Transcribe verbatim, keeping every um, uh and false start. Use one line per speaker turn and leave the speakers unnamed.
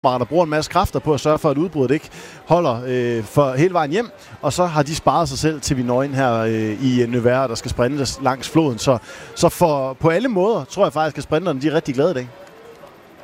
der bruger en masse kræfter på at sørge for, at udbruddet ikke holder øh, for hele vejen hjem, og så har de sparet sig selv til vi når ind her øh, i Nevers, der skal sprintes langs floden. Så, så for, på alle måder tror jeg faktisk, at sprinterne de er rigtig glade i dag.